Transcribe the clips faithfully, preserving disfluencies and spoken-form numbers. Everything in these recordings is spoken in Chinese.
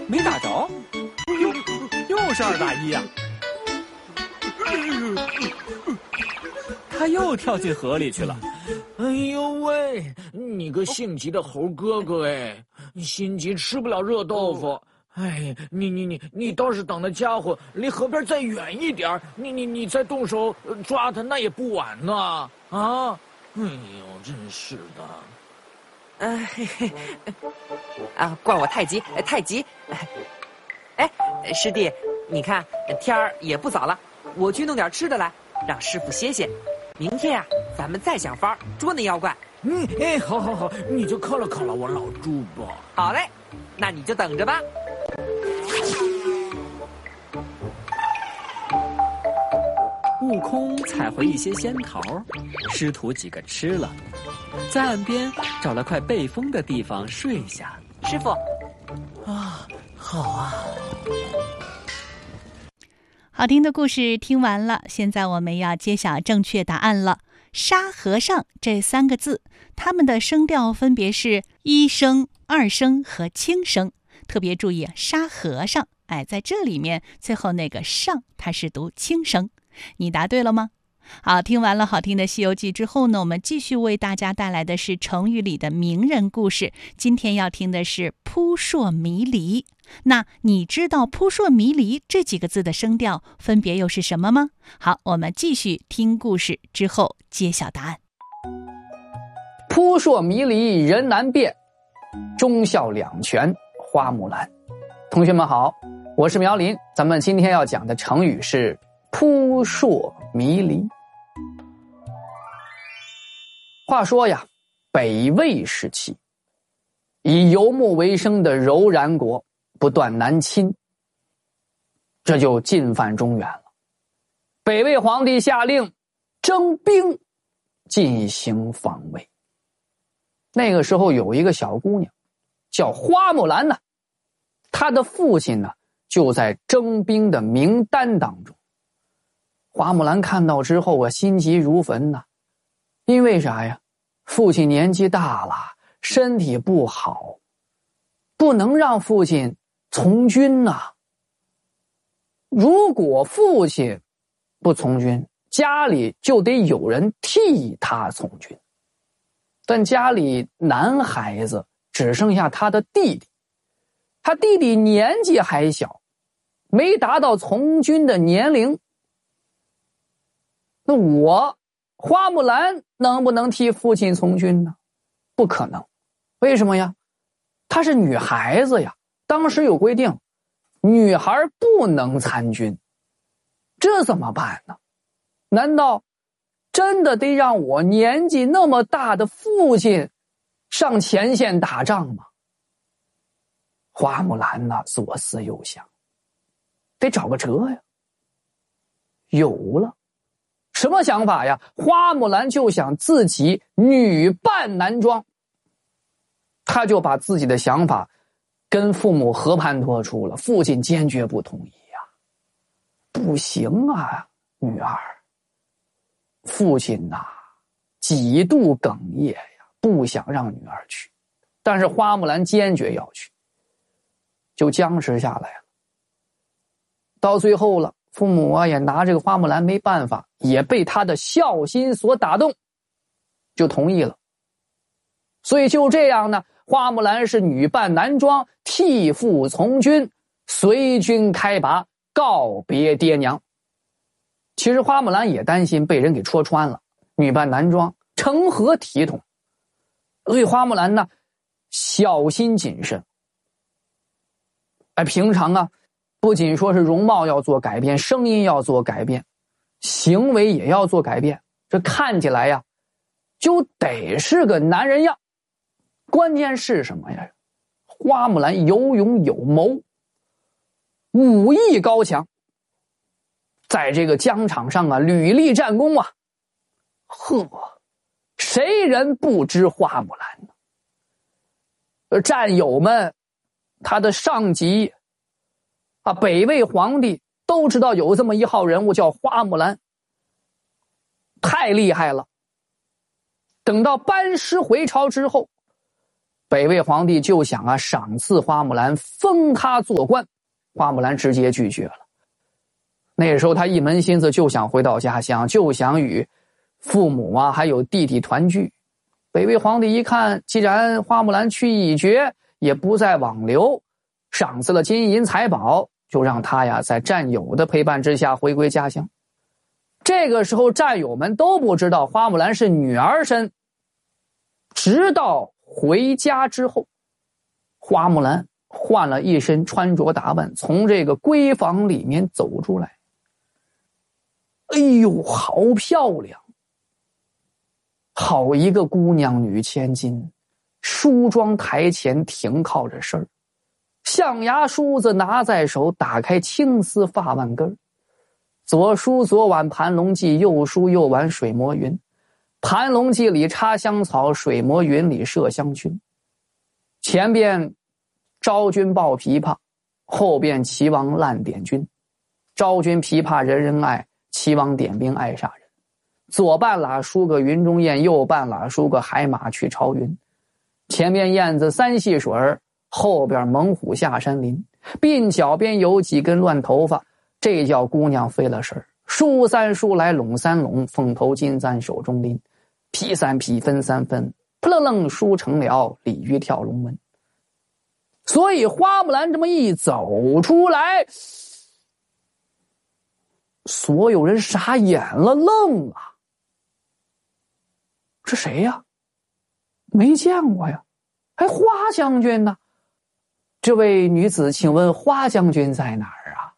没打着，又又是二打一呀、啊！他又跳进河里去了。 哎呦喂，你个性急的猴哥哥哎，心急吃不了热豆腐。哎，你你你你倒是等那家伙离河边再远一点，你你你再动手抓他，那也不晚呢。啊，哎呦，真是的。 哎嘿嘿，啊，怪我太急，太急。哎，师弟，你看天儿也不早了，我去弄点吃的来，让师傅歇歇。明天呀、啊，咱们再想法捉那妖怪。 嗯，哎，好好好，你就犒劳犒劳我老猪吧。 好嘞，那你就等着吧。 悟空采回一些仙桃，师徒几个吃了，在岸边找了块背风的地方睡下。 师傅， 啊，好啊。 好听的故事听完了，现在我们要揭晓正确答案了。沙和尚这三个字，它们的声调分别是一声、二声和轻声。特别注意沙和尚，哎，在这里面最后那个上，它是读轻声。你答对了吗？好，听完了好听的《西游记》之后呢，我们继续为大家带来的是成语里的名人故事。今天要听的是扑朔迷离。那你知道扑朔迷离这几个字的声调分别又是什么吗？好，我们继续听故事之后揭晓答案。 扑朔迷离人难辨，忠孝两全花木兰。同学们好，我是苗林，咱们今天要讲的成语是扑朔迷离。话说呀，北魏时期，以游牧为生的柔然国不断南侵，这就进犯中原了。北魏皇帝下令征兵进行防卫。那个时候有一个小姑娘叫花木兰呢，她的父亲呢就在征兵的名单当中。花木兰看到之后啊，心急如焚呐、啊，因为啥呀？父亲年纪大了，身体不好，不能让父亲从军呐、啊。如果父亲不从军，家里就得有人替他从军。但家里男孩子只剩下他的弟弟，他弟弟年纪还小，没达到从军的年龄。那我花木兰能不能替父亲从军呢？不可能。为什么呀？她是女孩子呀，当时有规定，女孩不能参军。这怎么办呢？难道真的得让我年纪那么大的父亲上前线打仗吗？花木兰呢，左思右想，得找个辙呀。有了。什么想法呀？花木兰就想自己女扮男装，她就把自己的想法跟父母和盘托出了，父亲坚决不同意呀。不行啊，女儿。父亲呐、啊，几度哽咽呀，不想让女儿去，但是花木兰坚决要去，就僵持下来了。到最后了，父母啊也拿这个花木兰没办法，也被她的孝心所打动，就同意了。所以就这样呢，花木兰是女扮男装，替父从军，随军开拔，告别爹娘。其实花木兰也担心被人给戳穿了，女扮男装成何体统？所以花木兰呢，小心谨慎。哎，平常啊，不仅说是容貌要做改变，声音要做改变，行为也要做改变。这看起来呀，就得是个男人样。关键是什么呀？花木兰有勇有谋，武艺高强。在这个疆场上啊，屡立战功啊，呵，谁人不知花木兰呢？而战友们，他的上级啊，北魏皇帝都知道有这么一号人物叫花木兰，太厉害了。等到班师回朝之后， 北魏皇帝就想啊赏赐花木兰，封她做官，花木兰直接拒绝了。那时候他一门心思就想回到家乡，就想与父母啊还有弟弟团聚。北魏皇帝一看，既然花木兰去意已决，也不再挽留，赏赐了金银财宝，就让他呀在战友的陪伴之下回归家乡。这个时候战友们都不知道花木兰是女儿身，直到回家之后，花木兰换了一身穿着打扮，从这个闺房里面走出来。哎呦，好漂亮，好一个姑娘女千金，梳妆台前停靠着身儿，象牙梳子拿在手，打开青丝发腕根，左梳左挽盘龙髻，右梳右挽水磨云。盘龙髻里插香草，水磨云里麝香菌。前边昭君抱琵琶，后边齐王烂点军。昭君琵琶人人爱，齐王点兵爱杀人。左半拉梳个云中雁，右半拉梳个海马去朝云。前边燕子三戏水，后边猛虎下山林。鬓角边有几根乱头发，这叫姑娘飞了神。梳三梳来拢三拢，凤头金簪手中拎。劈三劈分三分，扑棱棱梳成了鲤鱼跳龙门。所以花木兰这么一走出来，所有人傻眼了，愣了。这谁呀？没见过呀，还花将军呢？这位女子，请问花将军在哪儿啊？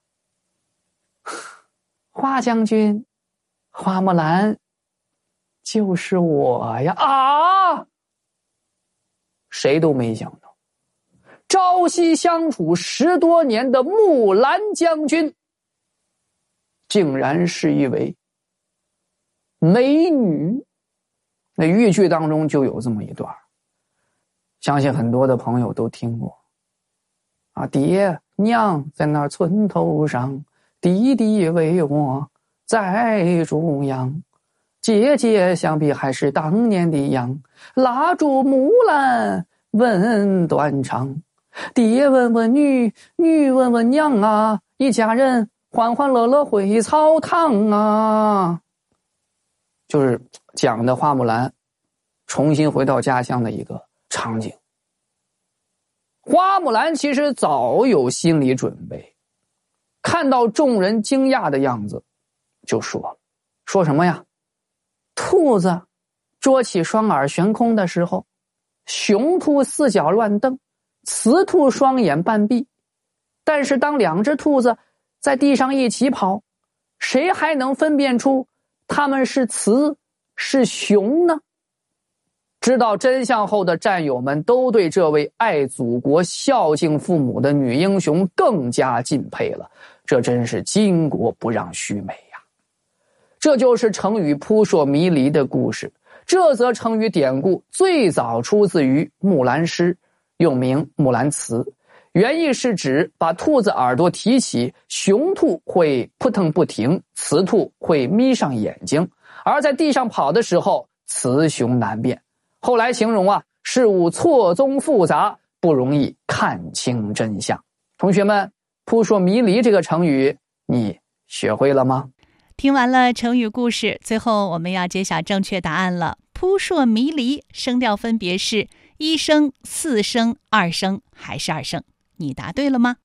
花将军，花木兰，就是我呀！啊！谁都没想到，朝夕相处十多年的木兰将军，竟然是一位美女。那豫剧当中就有这么一段，相信很多的朋友都听过。啊，爹娘在那村头上，弟弟为我在中央，姐姐想必还是当年的样，拉住木兰问断肠。爹问问女，女问问娘啊，一家人欢欢乐乐回草堂啊。就是讲的花木兰重新回到家乡的一个场景。花木兰其实早有心理准备，看到众人惊讶的样子，就说了，说什么呀？兔子捉起双耳悬空的时候，雄兔四脚乱蹬，雌兔双眼半闭。但是当两只兔子在地上一起跑，谁还能分辨出它们是雌是雄呢？知道真相后的战友们都对这位爱祖国孝敬父母的女英雄更加敬佩了，这真是巾帼不让须眉呀。这就是成语扑朔迷离的故事。这则成语典故最早出自于木兰诗，又名木兰辞，原意是指把兔子耳朵提起，雄兔会扑腾不停，雌兔会眯上眼睛，而在地上跑的时候雌雄难辨。后来形容啊，事物错综复杂，不容易看清真相。同学们，扑朔迷离这个成语你学会了吗？ 听完了成语故事，最后我们要揭晓正确答案了。扑朔迷离声调分别是一声、四声、二声还是二声？你答对了吗？